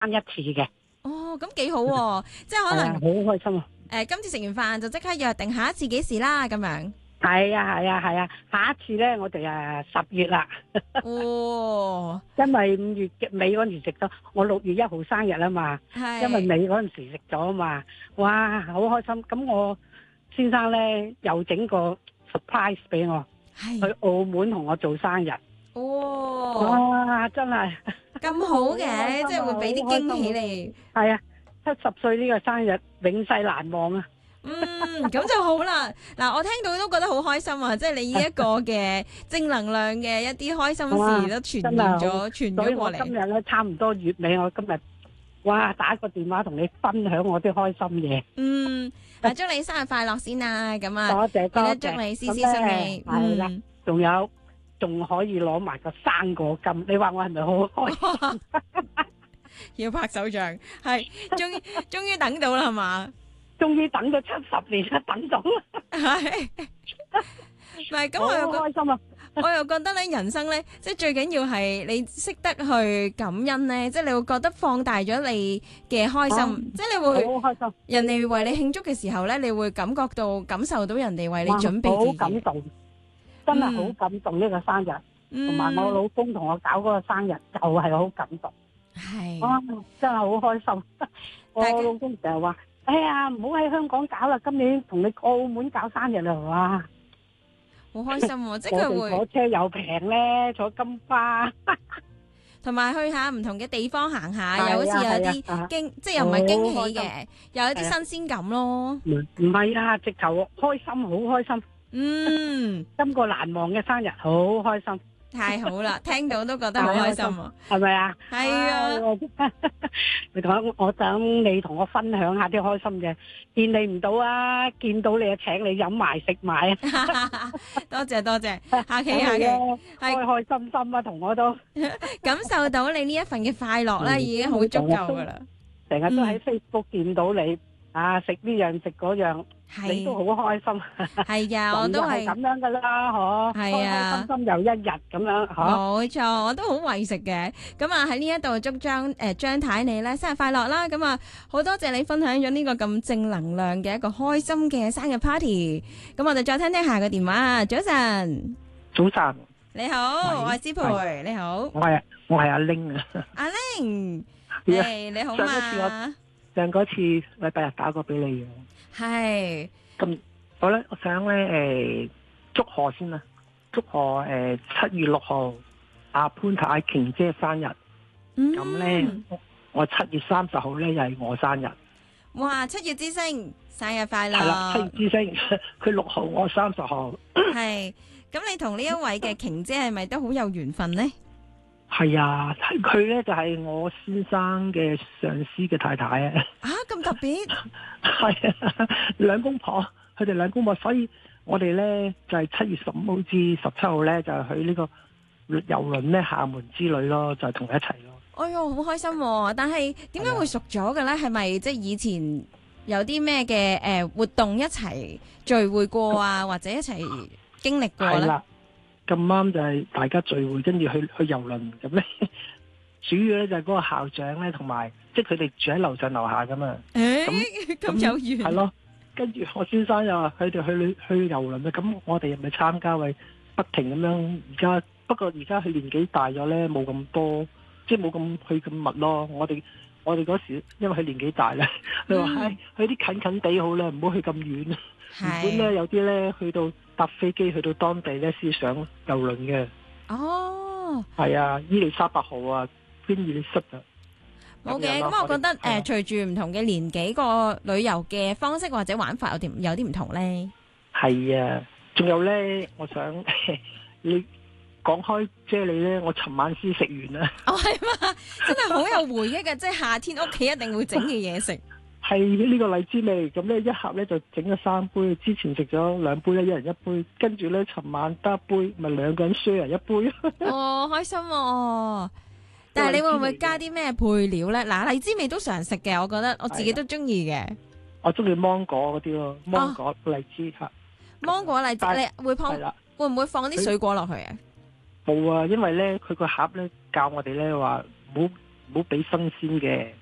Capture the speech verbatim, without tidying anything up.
一次嘅。 哦，咁幾好喎，即係可能係啊，好開心啊！ 誒今次食完飯就即刻約定下一次幾時啦，咁樣。 係啊係啊係啊，下一次咧我哋誒十月啦， 哦， 因為五月嘅尾嗰陣時食咗，我六月一號生日啊嘛， 係。 因為尾嗰陣時食咗啊嘛，哇好開心！咁我先生咧又整個 surprise 俾我，去係。 澳門同我做生日， 哦， 哇真係咁好好開嘅， 心啊即係會俾啲好開心啊驚喜你。 係啊，七十歲呢個生日永世難忘啊！ 嗯，咁就好啦。嗱，我聽到都覺得好開心啊！即係你呢一個嘅正能量嘅一啲開心事都傳真係染咗， 好傳所以我咗過嚟。 今日咧差唔多月尾，我今日哇打個電話同你分享我啲開心嘢。 嗯，啊，祝你生日快樂先啦！咁啊， 多謝多謝， 記得祝你事事順利。 係啦嗯， 仲有仲可以攞埋個生果金，你話我係咪好開心？ 要拍手掌，係終於終於等到啦，係嘛？ 終於等咗七十年啦，等到啦， 係，唔係咁好我又覺開心啊！ 我又覺得咧，人生咧，即係最緊要係你識得去感恩咧，即係你會覺得放大咗你嘅開心， 啊即係你會好開心， 人哋為你慶祝嘅時候咧，你會感覺到感受到人哋為你準備哇好嘅嘢。 感動，真係好嗯感動呢個生日，同埋我嗯， 老公同我搞嗰個生日就係好感動。 係哇！真係好開心。我大家老公成日話：哎呀，唔好喺香港搞啦，今年同你澳門搞生日啦，哇！ 好開心喎！即係我佢會哋坐車又平咧，坐金巴， 同埋去下唔同嘅地方行下， 係啊又好似有啲係啊驚，即係又唔係驚喜好嘅，有一啲係啊新鮮感咯。 唔唔係啊，直頭開心，好開心。 嗯， 今個難忘嘅生日，好開心， 太好啦，聽到都覺得好開心啊！ 係咪啊？ 係啊。 你講，我等你同我分享下啲開心嘅，見你唔到啊，見到你就請你飲埋食埋， 多謝多謝，客氣客氣， 開係開心心啊，同我都感受到你呢一份嘅快樂咧， 嗯已經好足夠噶啦。 成日都喺 Facebook 見到你啊，食呢樣食嗰樣，你都係好開心。 係噶，我都係咁係樣噶啦，嗬， 係啊開開心心又一日咁樣，嗬。 冇錯，我都好為食嘅。咁啊喺呢一度祝張誒張太你咧生日快樂啦！咁啊好多謝你分享咗呢個咁正能量嘅一個開心嘅生日 party。咁我哋再聽聽下個電話。早晨， 早晨， 你好， 喂我係思培，你好， 我係我係阿玲啊。 阿玲， 係啊誒你好上一次我嘛？ 上嗰次禮拜日打過俾你嘅， 係。 咁我咧，我想咧誒祝賀先啦，祝賀誒七月六號阿潘太瓊姐生日，咁咧我七月三十號咧又係我生日， 哇！七月之星，生日快係啦，七樂！ 月之星，佢六號我三十號， 係咁，你同呢一位嘅瓊姐係咪都好有緣分呢？ 係啊，佢咧就係我先生嘅上司嘅太太啊。 啊，咁特別！ 係啊，兩公婆，佢哋兩公婆，所以我哋咧就係、是、七月十五號至十七號咧就係、去呢個遊輪咧廈門之旅咯，就係同佢一齊咯。 哎喲，好開心喎！但係點解會熟咗嘅咧？係咪即係以前有啲咩嘅誒活動一齊聚會過啊，或者一齊經歷過咧？ 係啦，咁啱就係大家聚會，跟住去去遊輪咁咧。主要咧就係嗰個校長咧，同埋即係佢哋住喺樓上樓下噶嘛。 誒， 咁咁有緣係咯，跟住我先生又話佢哋去旅去遊輪啊，咁我哋又咪參加，喂，不停咁樣。而家不過而家佢年紀大咗咧，冇咁多，即係冇咁去咁密咯。我哋我哋嗰時因為佢年紀大啦，佢話唉，去啲近近地好啦，唔好去咁遠。原本咧係有啲咧去到搭飛機去到當地咧先上遊輪嘅。 哦， 係啊，伊利沙伯號啊，邊伊利室啊。 冇嘅。 咁樣咯咁我覺得我哋係啊誒，隨住唔同嘅年紀，個旅遊嘅方式或者玩法有啲有啲唔同咧。 係啊，仲有咧，我想你講開啫喱咧，我尋晚先食完啦。 哦，係嘛，真係好有回憶嘅，即係夏天屋企一定會整嘅嘢食。 係呢個荔枝味，咁咧一盒咧就整咗三杯，之前食咗兩杯咧，一人一杯，跟住咧尋晚得一杯，咪兩個人 share 一杯。 哦，開心喎！但係你會唔會加啲咩配料咧？嗱，荔枝味都常食嘅，我覺得我自己都中意嘅。 我中意芒果嗰啲咯，芒果、荔枝嚇。 芒果、荔枝， 但你會放係啦， 會唔會放啲水果落去啊？ 冇啊，因為咧佢個盒咧教我哋咧話唔好唔唔好俾新鮮嘅。